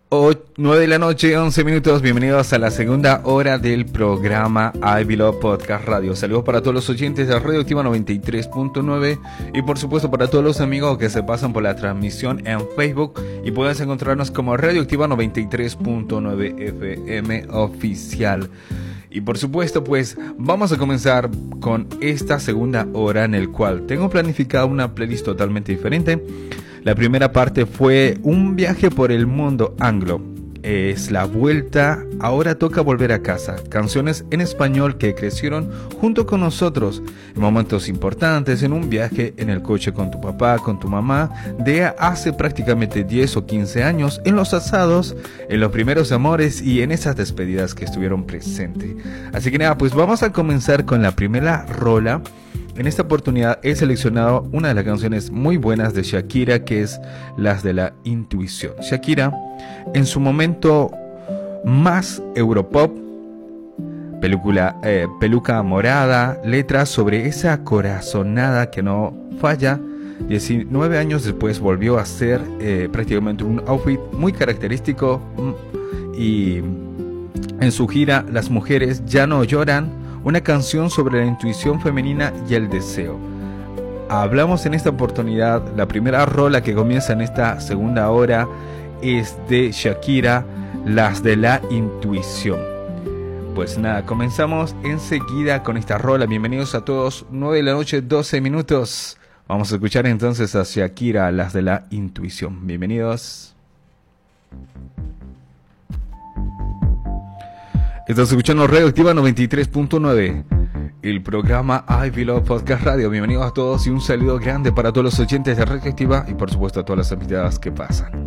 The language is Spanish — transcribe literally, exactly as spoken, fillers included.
nueve de la noche, once minutos. Bienvenidos a la segunda hora del programa I Belong Podcast Radio. Saludos para todos los oyentes de Radioactiva noventa y tres punto nueve y por supuesto para todos los amigos que se pasan por la transmisión en Facebook y puedes encontrarnos como Radioactiva noventa y tres punto nueve F M oficial. Y por supuesto, pues vamos a comenzar con esta segunda hora en el cual tengo planificada una playlist totalmente diferente. La primera parte fue un viaje por el mundo anglo. Es la vuelta, ahora toca volver a casa. Canciones en español que crecieron junto con nosotros en momentos importantes, en un viaje en el coche con tu papá, con tu mamá, de hace prácticamente diez o quince años, en los asados, en los primeros amores y en esas despedidas que estuvieron presentes. Así que nada, pues vamos a comenzar con la primera rola. En esta oportunidad he seleccionado una de las canciones muy buenas de Shakira, que es Las de la Intuición. Shakira, en su momento más Europop, película, eh, peluca morada, letras sobre esa corazonada que no falla. diecinueve años después volvió a hacer eh, prácticamente un outfit muy característico y en su gira Las mujeres ya no lloran, una canción sobre la intuición femenina y el deseo. Hablamos en esta oportunidad, la primera rola que comienza en esta segunda hora es de Shakira, Las de la Intuición. Pues nada, comenzamos enseguida con esta rola. Bienvenidos a todos, nueve de la noche, doce minutos. Vamos a escuchar entonces a Shakira, Las de la Intuición. Bienvenidos. Estás escuchando Radioactiva noventa y tres punto nueve, el programa I Belong Podcast Radio. Bienvenidos a todos y un saludo grande para todos los oyentes de Radioactiva y por supuesto a todas las invitadas que pasan.